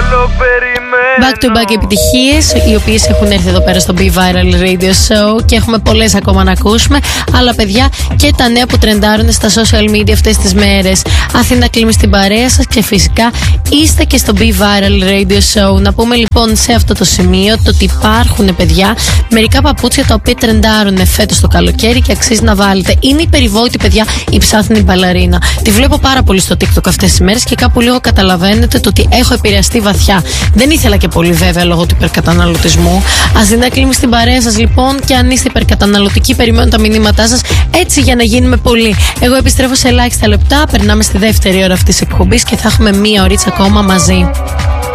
Back to back επιτυχίες, οι οποίες έχουν έρθει εδώ πέρα στο Be Viral Radio Show και έχουμε πολλές ακόμα να ακούσουμε. Αλλά παιδιά, και τα νέα που τρεντάρουν στα social media αυτές τις μέρες. Αθήνα Κλίμη στην παρέα σας και φυσικά είστε και στο Be Viral Radio Show. Να πούμε λοιπόν σε αυτό το σημείο το ότι υπάρχουν, παιδιά, μερικά παπούτσια τα οποία τρεντάρουν φέτος το καλοκαίρι και αξίζει να βάλετε. Είναι η περιβόητη, παιδιά, η ψάθινη μπαλαρίνα. Τη βλέπω πάρα πολύ στο TikTok αυτές τις μέρες και κάπου λίγο καταλαβαίνετε το ότι έχω επηρεαστεί βαθιά. Δεν ήθελα και πολύ, βέβαια, λόγω του υπερκαταναλωτισμού. Αθήνα Κλίμη στην παρέα σας λοιπόν, και αν είστε υπερκαταναλωτικοί, περιμένω τα μηνύματά σας έτσι για να γίνουμε πολλοί. Εγώ επιστρέφω σε ελάχιστα λεπτά. Περνάμε στη δεύτερη ώρα αυτής της εκπομπής και θα έχουμε μία ωρίτσα ακόμα μαζί.